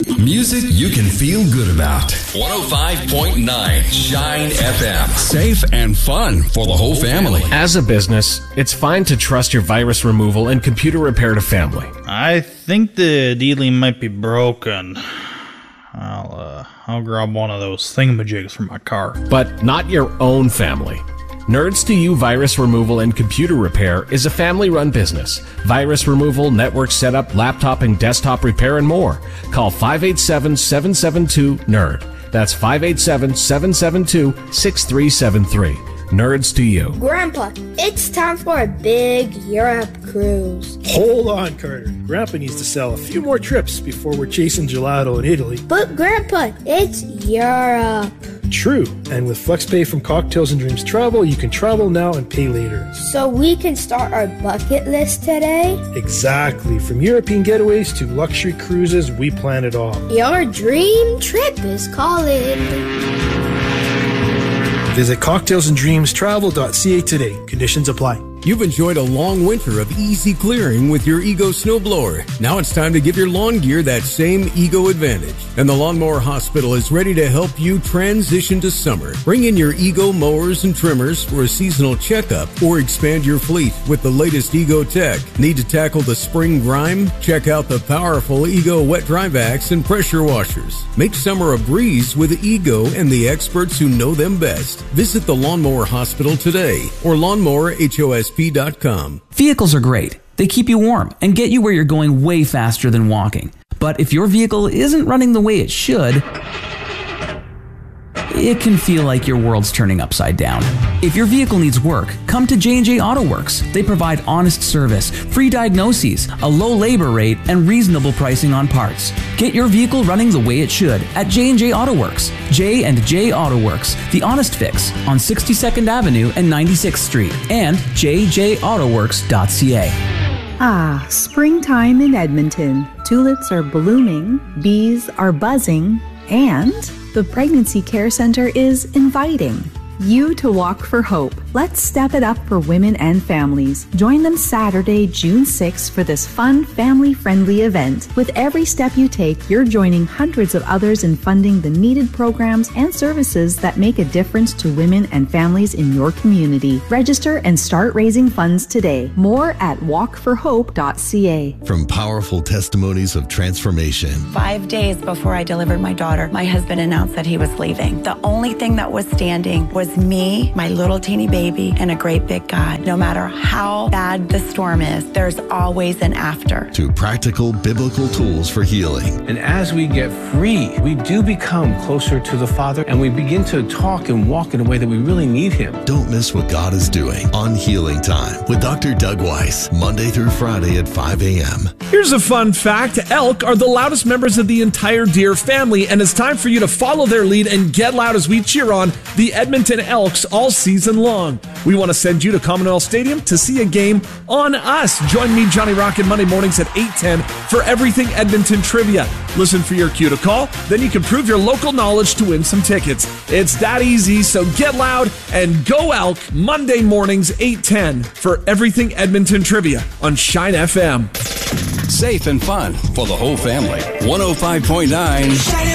Music you can feel good about. 105.9 Shine FM. Safe and fun for the whole family. As a business, it's fine to trust your virus removal and computer repair to family. I think the dealing might be broken. I'll grab one of those thingamajigs from my car. But not your own family. Nerds to You Virus Removal and Computer Repair is a family-run business. Virus removal, network setup, laptop and desktop repair, and more. Call 587-772-NERD. That's 587-772-6373. Nerds to You. Grandpa, it's time for a big Europe cruise. Hold on, Carter. Grandpa needs to sell a few more trips before we're chasing gelato in Italy. But Grandpa, it's Europe. True, and with FlexPay from Cocktails and Dreams Travel, you can travel now and pay later. So we can start our bucket list today? Exactly. From European getaways to luxury cruises, we plan it all. Your dream trip is calling. Visit cocktailsanddreamstravel.ca today. Conditions apply. You've enjoyed a long winter of easy clearing with your Ego snowblower. Now it's time to give your lawn gear that same Ego advantage. And the Lawnmower Hospital is ready to help you transition to summer. Bring in your Ego mowers and trimmers for a seasonal checkup or expand your fleet with the latest Ego tech. Need to tackle the spring grime? Check out the powerful Ego wet dry vacs and pressure washers. Make summer a breeze with Ego and the experts who know them best. Visit the Lawnmower Hospital today or lawnmowerhosp.com. Vehicles are great. They keep you warm and get you where you're going way faster than walking. But if your vehicle isn't running the way it should, it can feel like your world's turning upside down. If your vehicle needs work, come to J&J Auto Works. They provide honest service, free diagnoses, a low labor rate, and reasonable pricing on parts. Get your vehicle running the way it should at J&J Auto Works. J&J Auto Works, the honest fix on 62nd Avenue and 96th Street, and jjautoworks.ca. Ah, springtime in Edmonton. Tulips are blooming, bees are buzzing, and the Pregnancy Care Center is inviting you to walk for hope. Let's step it up for women and families. Join them Saturday, June 6th for this fun, family-friendly event. With every step you take, you're joining hundreds of others in funding the needed programs and services that make a difference to women and families in your community. Register and start raising funds today. More at walkforhope.ca. From powerful testimonies of transformation. 5 days before I delivered my daughter, my husband announced that he was leaving. The only thing that was standing was me, my little teeny baby, and a great big God. No matter how bad the storm is, there's always an after. To practical biblical tools for healing. And as we get free, we do become closer to the Father, and we begin to talk and walk in a way that we really need Him. Don't miss what God is doing on Healing Time with Dr. Doug Weiss, Monday through Friday at 5 a.m. Here's a fun fact. Elk are the loudest members of the entire deer family, and it's time for you to follow their lead and get loud as we cheer on the Edmonton Elks all season long. We want to send you to Commonwealth Stadium to see a game on us. Join me, Johnny Rocket, Monday mornings at 8:10 for Everything Edmonton Trivia. Listen for your cue to call, then you can prove your local knowledge to win some tickets. It's that easy, so get loud and go Elk, Monday mornings 8:10 for Everything Edmonton Trivia on Shine FM. Safe and fun for the whole family. 105.9